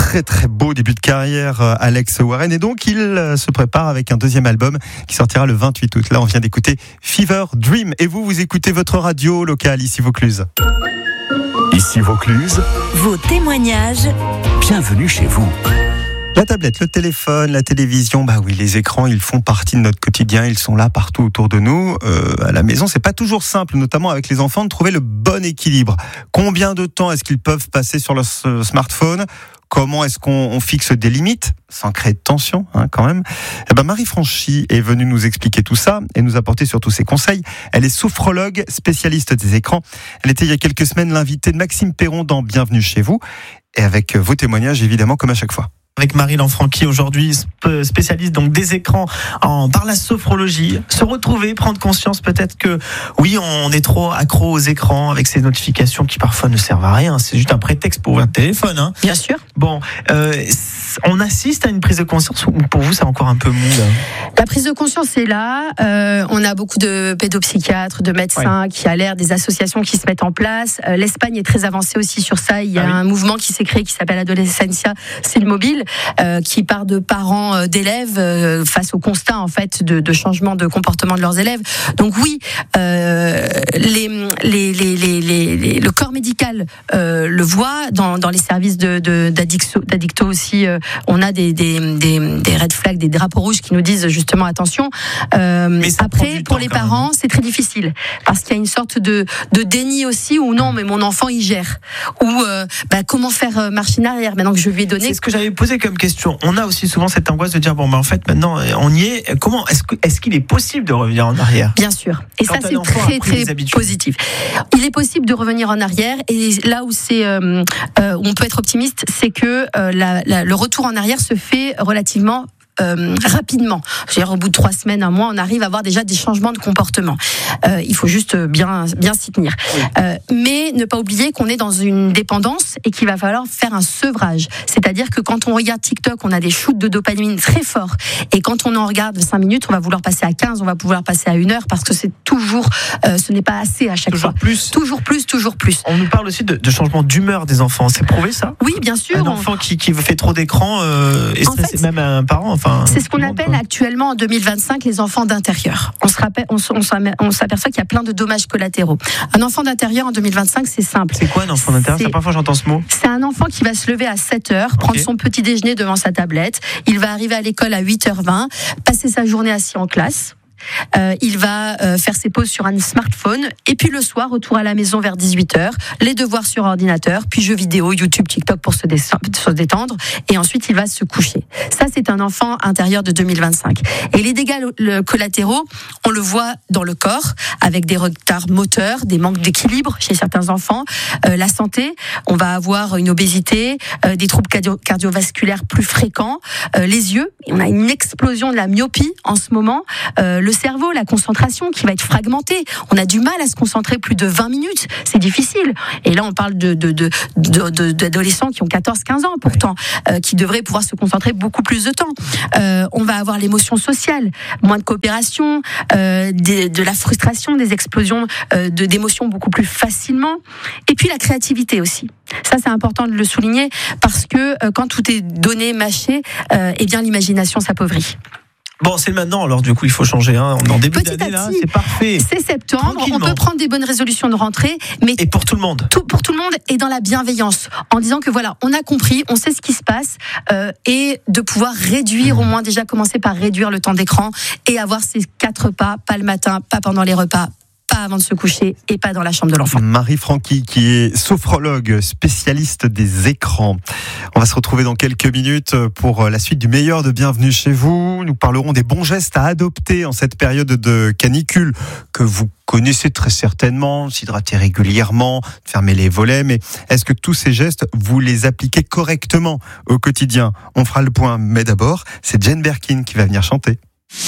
très très beau début de carrière, Alex Warren, et donc il se prépare avec un deuxième album qui sortira le 28 août. Là, on vient d'écouter Fever Dream, et vous écoutez votre radio locale ici Vaucluse. Ici Vaucluse, vos témoignages. Bienvenue chez vous. La tablette, le téléphone, la télévision, bah oui, les écrans, ils font partie de notre quotidien, ils sont là partout autour de nous. À la maison, c'est pas toujours simple, notamment avec les enfants, de trouver le bon équilibre. Combien de temps est-ce qu'ils peuvent passer sur leur smartphone ? Comment est-ce qu'on fixe des limites sans créer de tension, quand même ? Marie Franchi est venue nous expliquer tout ça et nous apporter surtout ses conseils. Elle est sophrologue, spécialiste des écrans. Elle était il y a quelques semaines l'invitée de Maxime Perron dans Bienvenue chez vous, et avec vos témoignages évidemment comme à chaque fois. Avec Marie Lanfranchi aujourd'hui, spécialiste donc des écrans par la sophrologie. Se retrouver, prendre conscience peut-être que oui, on est trop accro aux écrans avec ces notifications qui parfois ne servent à rien. C'est juste un prétexte pour ouvrir le téléphone. Bien sûr. Bon, on assiste à une prise de conscience ou pour vous c'est encore un peu mou là ? La prise de conscience est là. On a beaucoup de pédopsychiatres, de médecins qui alertent, des associations qui se mettent en place. L'Espagne est très avancée aussi sur ça. Il y a un mouvement qui s'est créé qui s'appelle Adolescencia Sin Mobile, qui part de parents d'élèves face au constat en fait de changement de comportement de leurs élèves. Donc oui, le corps médical le voit dans les services d'addicto aussi. On a des red flags, des drapeaux rouges qui nous disent justement attention. Mais après, pour les parents, c'est très difficile parce qu'il y a une sorte de déni aussi où non, mais mon enfant il gère. Ou comment faire marche en arrière maintenant que je lui ai donné. C'est ce que j'avais posé comme question. On a aussi souvent cette angoisse de dire en fait maintenant on y est. Comment est-ce qu'il est possible de revenir en arrière ? Bien sûr. Et ça c'est très très positif. Il est possible de revenir en arrière et là où où on peut être optimiste, c'est que le retour en arrière se fait relativement rapidement. C'est-à-dire, au bout de 3 semaines, 1 mois, on arrive à avoir déjà des changements de comportement. Il faut juste bien s'y tenir. Mais ne pas oublier qu'on est dans une dépendance et qu'il va falloir faire un sevrage. C'est-à-dire que quand on regarde TikTok, on a des shoots de dopamine très forts. Et quand on en regarde 5 minutes, on va vouloir passer à 15, on va pouvoir passer à 1 heure parce que c'est toujours, ce n'est pas assez à chaque fois. Toujours plus. On nous parle aussi de changement d'humeur des enfants. C'est prouvé ça ? Oui, bien sûr. Un enfant qui fait trop d'écran et stresse même un parent. C'est ce qu'on appelle actuellement en 2025 les enfants d'intérieur. On s'aperçoit qu'il y a plein de dommages collatéraux. Un enfant d'intérieur en 2025, c'est simple. C'est quoi un enfant d'intérieur ? C'est la première fois que j'entends ce mot. C'est un enfant qui va se lever à 7h, prendre son petit déjeuner devant sa tablette. Il va arriver à l'école à 8h20, passer sa journée assis en classe. Il va faire ses pauses sur un smartphone et puis le soir retour à la maison vers 18h, les devoirs sur ordinateur, puis jeux vidéo, YouTube, TikTok pour se détendre et ensuite il va se coucher. Ça c'est un enfant intérieur de 2025. Et les dégâts collatéraux, on le voit dans le corps avec des retards moteurs, des manques d'équilibre chez certains enfants, la santé, on va avoir une obésité, des troubles cardiovasculaires plus fréquents, les yeux, on a une explosion de la myopie en ce moment, le cerveau, la concentration qui va être fragmentée. On a du mal à se concentrer plus de 20 minutes. C'est difficile. Et là, on parle d'adolescents qui ont 14-15 ans pourtant, qui devraient pouvoir se concentrer beaucoup plus de temps. On va avoir l'émotion sociale, moins de coopération, de la frustration, des explosions d'émotions beaucoup plus facilement. Et puis la créativité aussi. Ça, c'est important de le souligner parce que quand tout est donné, mâché, l'imagination s'appauvrit. Bon, c'est maintenant, alors du coup, il faut changer. On est en début d'année, là, c'est parfait. C'est septembre, on peut prendre des bonnes résolutions de rentrée. Mais et pour tout le monde. Pour tout le monde et dans la bienveillance. En disant que voilà, on a compris, on sait ce qui se passe et de pouvoir réduire, au moins déjà commencer par réduire le temps d'écran et avoir ces 4 pas, pas le matin, pas pendant les repas, pas avant de se coucher et pas dans la chambre de l'enfant. Marie Franchi qui est sophrologue, spécialiste des écrans. On va se retrouver dans quelques minutes pour la suite du meilleur de Bienvenue chez vous. Nous parlerons des bons gestes à adopter en cette période de canicule que vous connaissez très certainement, s'hydrater régulièrement, fermer les volets, mais est-ce que tous ces gestes, vous les appliquez correctement au quotidien ? On fera le point, mais d'abord, c'est Jane Birkin qui va venir chanter.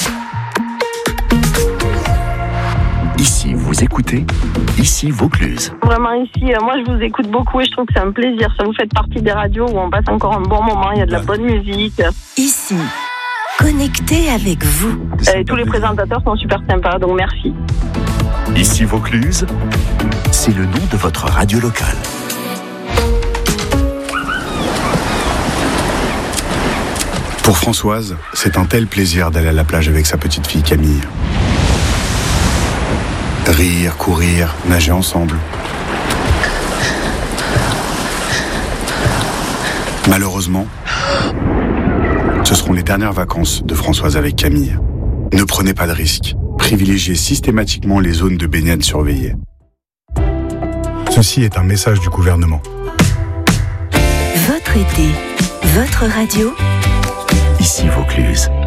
Ici, vous écoutez, ici Vaucluse. Vraiment ici, moi je vous écoute beaucoup et je trouve que c'est un plaisir. Ça vous fait partie des radios où on passe encore un bon moment, il y a de la bonne musique. Ici, connecté avec vous. Et tous les présentateurs sont super sympas, donc merci. Ici Vaucluse, c'est le nom de votre radio locale. Pour Françoise, c'est un tel plaisir d'aller à la plage avec sa petite fille Camille. Rire, courir, nager ensemble. Malheureusement, ce seront les dernières vacances de Françoise avec Camille. Ne prenez pas de risques. Privilégiez systématiquement les zones de baignade surveillées. Ceci est un message du gouvernement. Votre été, votre radio. Ici Vaucluse.